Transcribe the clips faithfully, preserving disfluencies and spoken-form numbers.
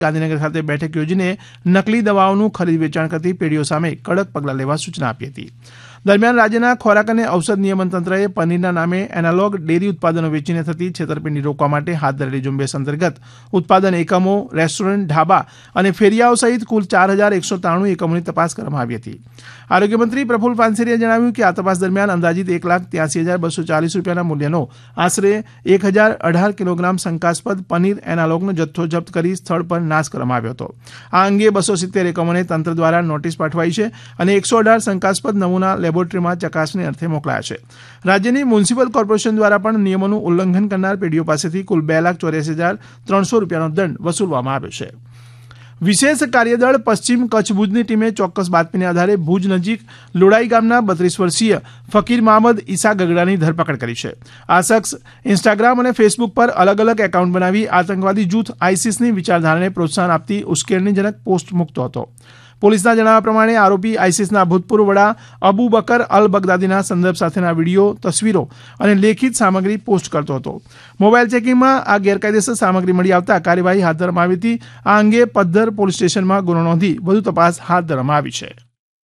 ગાંધીનગર ખાતે બેઠક યોજીને નકલી દવાઓનું ખરીદ વેચાણ કરતી પેઢીઓ સામે કડક પગલાં લેવા સૂચના આપી હતી. દરમિયાન રાજ્યના ખોરાક અને ઔષધ નિયમન તંત્રએ પનીરના નામે એનાલોગ ડેરી ઉત્પાદનો વેચીને થતી છેતરપિંડી રોકવા માટે હાથ ધરેલી ઝુંબેશ અંતર્ગત ઉત્પાદન એકમો, રેસ્ટોરન્ટ, ઢાબા અને ફેરિયાઓ સહિત કુલ ચાર હજાર એકસો ત્રાણું એકમોની તપાસ કરવામાં આવી હતી. આરોગ્યમંત્રી પ્રફુલ્લ પાનસેરીએ જણાવ્યું કે આ તપાસ દરમિયાન અંદાજિત એક લાખ ત્યાસી હજાર બસો ચાલીસ રૂપિયાના મૂલ્યનો આશરે એક હજાર અઢાર કિલોગ્રામ શંકાસ્પદ પનીર એનાલોગનો જથ્થો જપ્ત કરી સ્થળ પર નાશ કરવામાં આવ્યો હતો. આ અંગે બસો સિત્તેર એકમોને તંત્ર દ્વારા નોટિસ પાઠવાઈ છે અને એકસો અઢાર શંકાસ્પદ નમૂના લેબોરેટરીમાં ચકાસણી અર્થે મોકલાયા છે. રાજ્યની મ્યુનિસિપલ કોર્પોરેશન દ્વારા પણ નિયમોનું ઉલ્લંઘન કરનાર પેઢીઓ પાસેથી કુલ બે લાખ ચોર્યાસી હજાર ત્રણસો રૂપિયાનો દંડ વસૂલવામાં આવ્યો છે. વિશેષ કાર્યદળ પશ્ચિમ કચ્છ ભુજની ટીમે ચોક્કસ બાતમીને આધારે ભુજ નજીક લોડાઈ ગામના બત્રીસ વર્ષીય ફકીર મહમદ ઈસા ગગડાની ધરપકડ કરી છે. આ શખ્સ ઇન્સ્ટાગ્રામ અને ફેસબુક પર અલગ અલગ એકાઉન્ટ બનાવી આતંકવાદી જૂથ આઈસીસની વિચારધારાને પ્રોત્સાહન આપતી ઉશ્કેરણીજનક પોસ્ટ મૂકતો હતો. પોલીસના જણાવ્યા પ્રમાણે આરોપી આઈસીસના ભૂતપૂર્વ વડા અબુ બકર અલ બગદાદીના સંદર્ભ સાથેના વિડીયો, તસવીરો અને લેખિત સામગ્રી પોસ્ટ કરતો હતો. મોબાઈલ ચેકિંગમાં આ ગેરકાયદેસર સામગ્રી મળી આવતા કાર્યવાહી હાથ ધરવામાં આવી હતી. આ અંગે પદ્ધર પોલીસ સ્ટેશનમાં ગુનો નોંધી વધુ તપાસ હાથ ધરવામાં આવી છે.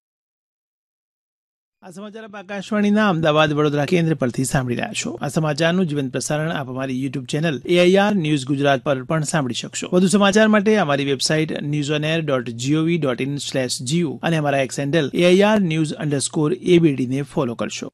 આ સમાચાર આપ આકાશવાણીના અમદાવાદ વડોદરા કેન્દ્ર પરથી સાંભળી રહ્યા છો. આ સમાચારનું જીવંત પ્રસારણ આપ અમારી YouTube channel AIR news Gujarat પર પણ સાંભળી શકશો. વધુ સમાચાર માટે અમારી website news on air dot GOV dot in slash Jio અને અમારા x handle AIR news underscore એબીડીને follow કરશો.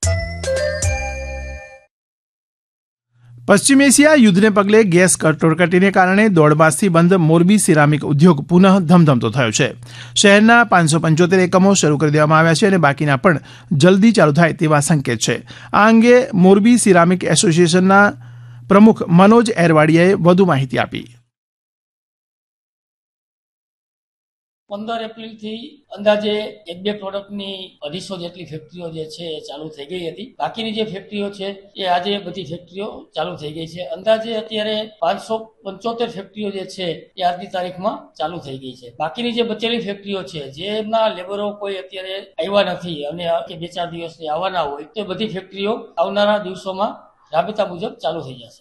પશ્ચિમ એશિયા યુદ્ધને પગલે ગેસ કટોકટીને કારણે દોઢ માસથી બંધ મોરબી સિરામિક ઉદ્યોગ પુનઃ ધમધમતો થયો છે. શહેરના પાંચસો પંચોતેર એકમો શરૂ કરી દેવામાં આવ્યા છે અને બાકીના પણ જલ્દી ચાલુ થાય તેવા સંકેત છે. આ અંગે મોરબી સિરામિક એસોસિએશનના પ્રમુખ મનોજ એરવાડિયાએ વધુ માહિતી આપી. પંદર એપ્રિલ થી અંદાજે એક બે પ્રોડક્ટની અઢીસો જેટલી ફેક્ટરીઓ જે છે એ ચાલુ થઈ ગઈ હતી. બાકીની જે ફેક્ટરીઓ છે એ આજે બધી ફેક્ટરીઓ ચાલુ થઈ ગઈ છે. અંદાજે અત્યારે પાંચસો પંચોતેર ફેક્ટરીઓ જે છે એ આજની તારીખમાં ચાલુ થઈ ગઈ છે. બાકીની જે બચેલી ફેક્ટરીઓ છે જેના લેબરો કોઈ અત્યારે આવ્યા નથી અને કે બે ચાર દિવસથી આવવાના હોય તે બધી ફેક્ટરીઓ આવનારા દિવસોમાં રાબેતા મુજબ ચાલુ થઈ જશે.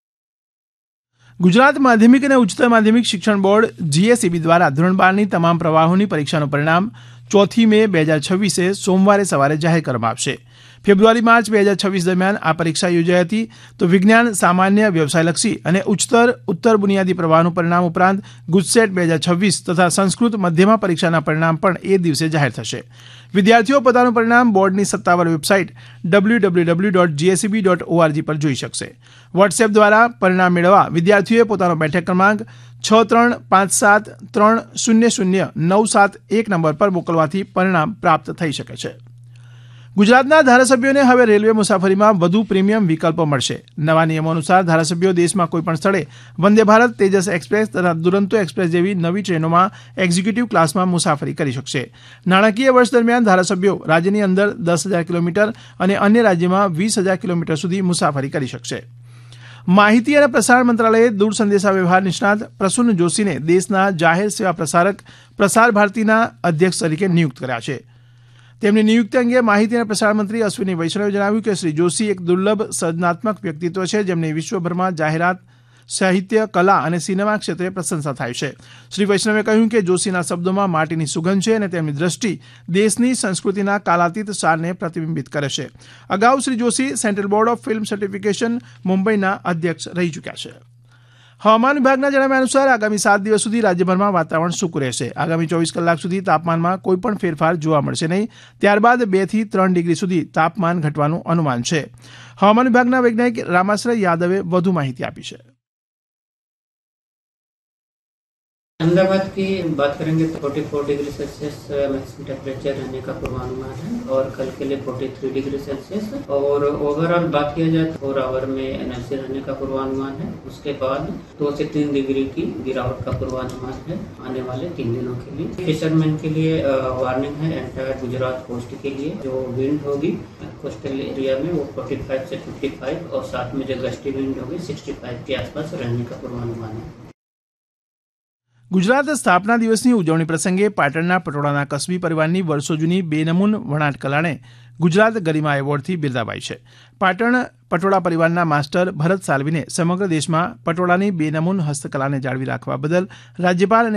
ગુજરાત માધ્યમિક અને ઉચ્ચતર માધ્યમિક શિક્ષણ બોર્ડ જીએસઈબી દ્વારા ધોરણ બારની તમામ પ્રવાહોની પરીક્ષાનું પરિણામ ચોથી મે બે હજાર છવ્વીસે સોમવારે સવારે જાહેર કરવામાં આવશે. ફેબ્રુઆરી માર્ચ બે હજાર છવ્વીસ દરમિયાન આ પરીક્ષા યોજાઈ હતી. તો વિજ્ઞાન, સામાન્ય, વ્યવસાયલક્ષી અને ઉચ્ચતર ઉત્તર બુનિયાદી પ્રવાહનું પરિણામ ઉપરાંત ગુજસેટ બે હજાર છવ્વીસ તથા સંસ્કૃત મધ્યમા પરીક્ષાના પરિણામ પણ એ દિવસે જાહેર થશે. વિદ્યાર્થીઓ પોતાનું પરિણામ બોર્ડની સત્તાવાર website W W W dot GSEB dot ORG પર જોઈ શકશે. વોટ્સએપ દ્વારા પરિણામ મેળવવા વિદ્યાર્થીઓએ પોતાનો બેઠક ક્રમાંક છ ત્રણ પાંચ સાત ત્રણ શૂન્ય શૂન્ય નવ સાત એક નંબર પર મોકલવાથી પરિણામ પ્રાપ્ત થઈ શકે છે. ગુજરાતના ધારાસભ્યોને હવે રેલવે મુસાફરીમાં વધુ પ્રીમિયમ વિકલ્પો મળશે. નવા નિયમો અનુસાર ધારાસભ્યો દેશમાં કોઈપણ સ્થળે વંદે ભારત, તેજસ એક્સપ્રેસ તથા દુરંતો એક્સપ્રેસ જેવી નવી ટ્રેનોમાં એક્ઝિક્યુટિવ ક્લાસમાં મુસાફરી કરી શકશે. નાણાકીય વર્ષ દરમિયાન ધારાસભ્યો રાજ્યની અંદર દસ હજાર કિલોમીટર અને અન્ય રાજ્યમાં વીસ હજાર કિલોમીટર સુધી મુસાફરી કરી શકશે. માહિતી અને પ્રસારણ મંત્રાલયે દૂર સંદેશા વ્યવહાર નિષ્ણાત પ્રસૂન જોશીને દેશના જાહેર સેવા પ્રસારક પ્રસાર ભારતીના અધ્યક્ષ તરીકે નિયુક્ત કર્યા છે. તેમની નિયુક્તિ અંગે માહિતી અને પ્રસારણ મંત્રી અશ્વિની વૈષ્ણવે જણાવ્યું કે શ્રી જોશી એક દુર્લભ સર્જનાત્મક વ્યક્તિત્વ છે જેમની વિશ્વભરમાં જાહેરાત, સાહિત્ય, કલા અને સિનેમા ક્ષેત્રે પ્રશંસા થાય છે. શ્રી વૈષ્ણવે કહ્યું કે જોશીના શબ્દોમાં માટીની સુગંધ છે અને તેમની દ્રષ્ટિ દેશની સંસ્કૃતિના કાલાતીત સારને પ્રતિબિંબિત કરે છે. અગાઉ Shri Joshi central board of film certification મુંબઈના અધ્યક્ષ રહી ચૂક્યા છે. હવામાન વિભાગના જણાવ્યા અનુસાર આગામી સાત દિવસ સુધી રાજ્યભરમાં વાતાવરણ સૂકું રહેશે. આગામી ચોવીસ કલાક સુધી તાપમાનમાં કોઈપણ ફેરફાર જોવા મળશે નહીં. ત્યારબાદ બે થી ત્રણ ડિગ્રી સુધી તાપમાન ઘટવાનું અનુમાન છે. હવામાન વિભાગના વૈજ્ઞાનિક રામાશ્રય યાદવે વધુ માહિતી આપી છે. अहमदाबाद की बात करेंगे तो चौवालीस डिग्री सेल्सियस मैक्सिमम टेम्परेचर रहने का पूर्वानुमान है और कल के लिए तैंतालीस डिग्री सेल्सियस और ओवरऑल बात किया जाए तो फोर आवर में एनर्जी रहने का पूर्वानुमान है. उसके बाद दो से तीन डिग्री की गिरावट का पूर्वानुमान है आने वाले तीन दिनों के लिए. फिशरमैन के लिए वार्निंग है एंटायर गुजरात कोस्ट के लिए. जो विंड होगी कोस्टल एरिया में वो पैंतालीस से पचपन और साथ में जो गस्टी विंड होगी पैंसठ के आसपास रहने का पूर्वानुमान है. ગુજરાત સ્થાપના દિવસની ઉજવણી પ્રસંગે પાટણના પટોળાના કસબી પરિવારની વર્ષો જૂની બેનમૂન વણાટ કલાને ગુજરાત ગરિમા એવોર્ડથી બિરદાવાઈ છે. પાટણ પટોળા પરિવારના માસ્ટર ભરત સાલ્વીને સમગ્ર દેશમાં પટોળાની બેનમૂન હસ્તકલાને જાળવી રાખવા બદલ રાજ્યપાલ અને